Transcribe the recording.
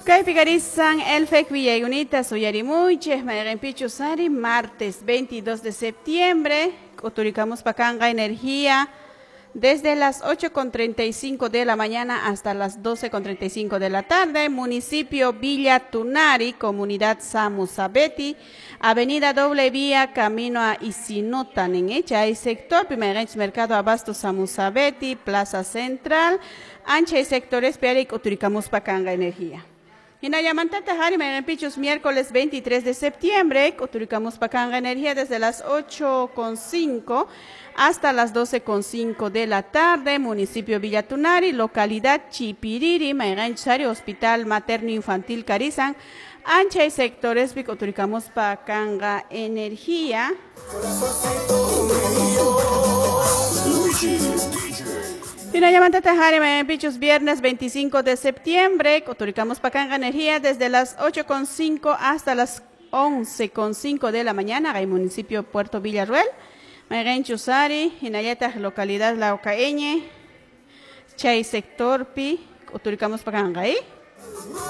Kay Picarizan, Elfec Villagunita, Suyarimuche, Mayarimpichu Sari, martes 22 de septiembre, Coturicamos Pacanga Energía, desde las 8:35 de la mañana hasta las 12:35 de la tarde, municipio Villa Tunari, comunidad Samusabeti, avenida Doble Vía, camino a Isinuta, Nengecha, y sector Pimerench Mercado Abasto Samusabeti, Plaza Central, Ancha y sectores Piaric, Uturicamos Pacanga Energía. Hinayamantata Hari Pichus, miércoles 23 de septiembre, Coturicamos Pacanga Energía desde las 8:05 hasta las 12:05 de la tarde, municipio Villatunari, localidad Chipiriri, Mayranchari, Hospital Materno Infantil Carizan, Ancha y sectores Coturicamos Pacanga Energía. Pinayamantata Jari Pichus, viernes 25 de septiembre, Coturicamos Pacanga Energía desde las 8:05 hasta las 11:05 de la mañana, en municipio Puerto Villarruel, Mayren Chusari, Hinayata, localidad Laucaeñe, Chay sector Pi, Coturicamos Pacanga.